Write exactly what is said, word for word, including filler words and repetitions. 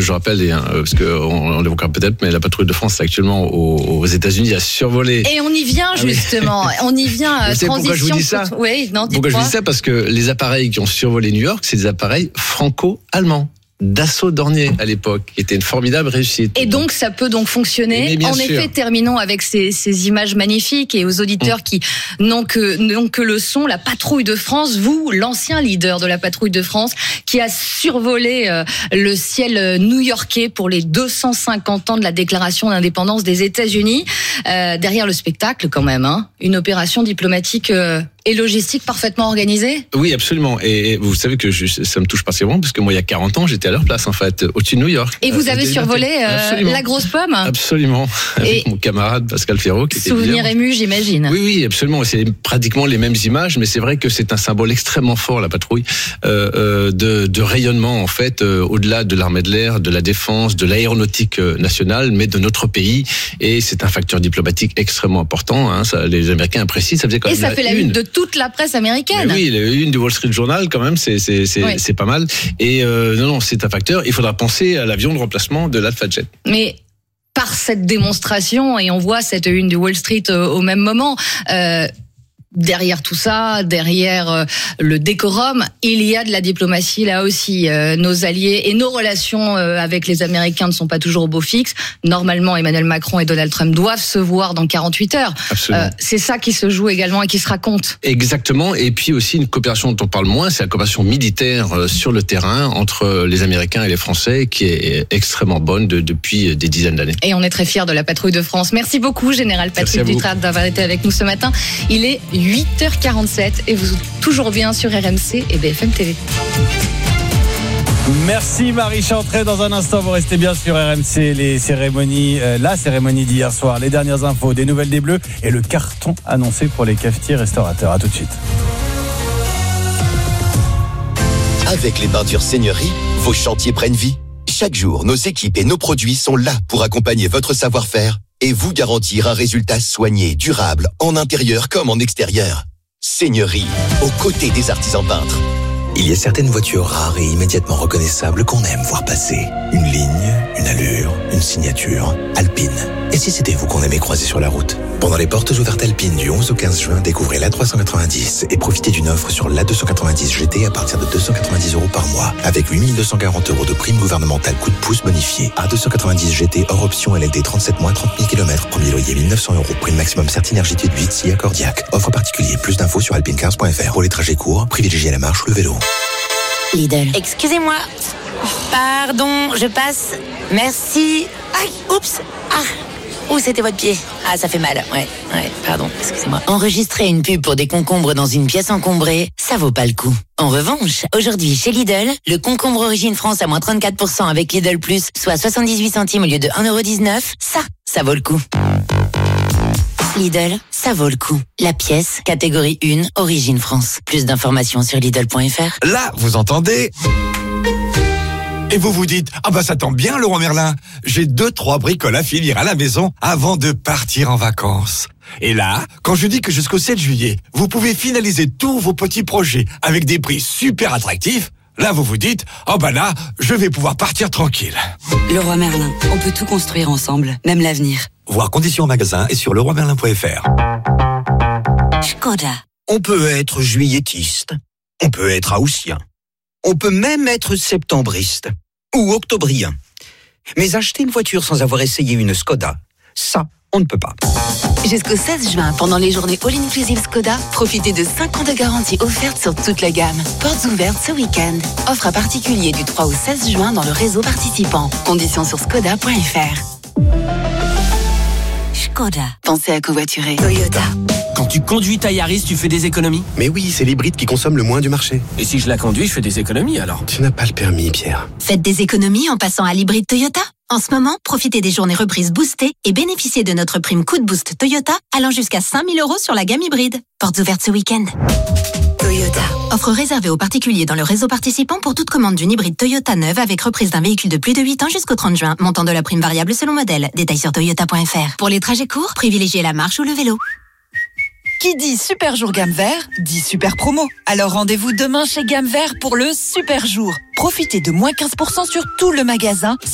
je rappelle, et, hein, parce qu'on on l'évoquera peut-être, mais la patrouille de France est actuellement aux, aux États-Unis à survoler. Et on y vient justement. Ah oui. On y vient. Vous savez pourquoi je vous dis ça ? Oui, non, pourquoi je vous dis ça ? Parce que les appareils qui ont survolé New York, c'est des appareils franco-allemands. Dassault Dornier à l'époque, qui était une formidable réussite. Et donc ça peut donc fonctionner. En sûr. Effet, terminons avec ces, ces images magnifiques et aux auditeurs mmh. qui n'ont que, n'ont que le son. La patrouille de France, vous, l'ancien leader de la patrouille de France, qui a survolé euh, le ciel new-yorkais pour les deux cent cinquante ans de la déclaration d'indépendance des États-Unis. Euh, derrière le spectacle, quand même, hein, une opération diplomatique. Euh, Et logistique parfaitement organisée ? Oui, absolument. Et vous savez que je, ça me touche particulièrement parce que moi, il y a quarante ans, j'étais à leur place, en fait, au-dessus de New York. Et vous avez survolé euh, la grosse pomme ? Absolument. Avec et mon camarade Pascal Ferraud. Qui était souvenir ému, j'imagine. Oui, oui, absolument. C'est pratiquement les mêmes images, mais c'est vrai que c'est un symbole extrêmement fort, la patrouille, euh, euh, de, de rayonnement, en fait, euh, au-delà de l'armée de l'air, de la défense, de l'aéronautique nationale, mais de notre pays. Et c'est un facteur diplomatique extrêmement important. Hein, ça, les Américains apprécient. Ça faisait quand et même ça la fait la une de toute la presse américaine. Mais oui, une du Wall Street Journal, quand même, c'est c'est c'est, oui. c'est pas mal. Et euh, non, non, c'est un facteur. Il faudra penser à l'avion de remplacement de l'Alpha Jet. Mais par cette démonstration, et on voit cette une du Wall Street euh, au même moment. Euh, Derrière tout ça, derrière euh, le décorum, il y a de la diplomatie là aussi. Euh, nos alliés et nos relations euh, avec les Américains ne sont pas toujours au beau fixe. Normalement, Emmanuel Macron et Donald Trump doivent se voir dans quarante-huit heures. Absolument. Euh, c'est ça qui se joue également et qui se raconte. Exactement. Et puis aussi une coopération dont on parle moins, c'est la coopération militaire euh, sur le terrain entre les Américains et les Français, qui est extrêmement bonne de, depuis des dizaines d'années. Et on est très fiers de la patrouille de France. Merci beaucoup, Général Patrick Dutrade, d'avoir été avec nous ce matin. Il est huit heures quarante-sept et vous êtes toujours bien sur R M C et B F M T V. Merci Marie Chantrey. Dans un instant, vous restez bien sur R M C. Les cérémonies, euh, la cérémonie d'hier soir, les dernières infos, des nouvelles des Bleus et le carton annoncé pour les cafetiers restaurateurs. À tout de suite. Avec les peintures Seigneurie, vos chantiers prennent vie. Chaque jour, nos équipes et nos produits sont là pour accompagner votre savoir-faire et vous garantir un résultat soigné, durable, en intérieur comme en extérieur. Seigneurie, aux côtés des artisans peintres. Il y a certaines voitures rares et immédiatement reconnaissables qu'on aime voir passer. Une ligne, une allure, une signature. Alpine. Et si c'était vous qu'on aimait croiser sur la route ? Pendant les portes ouvertes Alpine du onze au quinze juin, découvrez l'A trois cent quatre-vingt-dix et profitez d'une offre sur l'A deux cent quatre-vingt-dix G T à partir de deux cent quatre-vingt-dix euros par mois, avec huit mille deux cent quarante euros de prime gouvernementale coup de pouce bonifié. A deux cent quatre-vingt-dix G T hors option L L D trente-sept mois, trente mille kilomètres, premier loyer mille neuf cents euros, prime maximum Certinergie huit S I A Cordiac. Offre particulier, plus d'infos sur alpine quinze point f r. Pour les trajets courts, privilégiez la marche ou le vélo. Lidl. Excusez-moi. Pardon, je passe. Merci. Aïe, oups. Ah. Ouh, c'était votre pied. Ah, ça fait mal. Ouais, ouais, pardon, excusez-moi. Enregistrer une pub pour des concombres dans une pièce encombrée, ça vaut pas le coup. En revanche, aujourd'hui, chez Lidl, le concombre Origine France à moins trente-quatre pour cent avec Lidl Plus, soit soixante-dix-huit centimes au lieu de un euro dix-neuf, ça, ça vaut le coup. Lidl, ça vaut le coup. La pièce, catégorie un, Origine France. Plus d'informations sur Lidl point f r. Là, vous entendez ? Et vous vous dites, ah bah ça tombe bien Leroy Merlin, j'ai deux, trois bricoles à finir à la maison avant de partir en vacances. Et là, quand je dis que jusqu'au sept juillet, vous pouvez finaliser tous vos petits projets avec des prix super attractifs, là vous vous dites, oh bah là, je vais pouvoir partir tranquille. Leroy Merlin, on peut tout construire ensemble, même l'avenir. Voir conditions en magasin et sur leroy merlin point f r. Skoda. On peut être juilletiste, on peut être haussien. On peut même être septembriste ou octobrien. Mais acheter une voiture sans avoir essayé une Skoda, ça, on ne peut pas. Jusqu'au seize juin, pendant les journées All-Inclusive Skoda, profitez de cinq ans de garantie offerte sur toute la gamme. Portes ouvertes ce week-end. Offre à particulier du trois au seize juin dans le réseau participant. Conditions sur skoda point f r. Skoda. Pensez à covoiturer. Toyota. Quand tu conduis ta Yaris, tu fais des économies ? Mais oui, c'est l'hybride qui consomme le moins du marché. Et si je la conduis, je fais des économies alors ? Tu n'as pas le permis, Pierre. Faites des économies en passant à l'hybride Toyota. En ce moment, profitez des journées reprises boostées et bénéficiez de notre prime coup de boost Toyota allant jusqu'à cinq mille euros sur la gamme hybride. Portes ouvertes ce week-end. Toyota. Offre réservée aux particuliers dans le réseau participant pour toute commande d'une hybride Toyota neuve avec reprise d'un véhicule de plus de huit ans jusqu'au trente juin. Montant de la prime variable selon modèle. Détails sur toyota point f r. Pour les trajets courts, privilégiez la marche ou le vélo. Qui dit super jour gamme vert, dit super promo. Alors rendez-vous demain chez Gamme Vert pour le super jour. Profitez de moins quinze pour cent sur tout le magasin.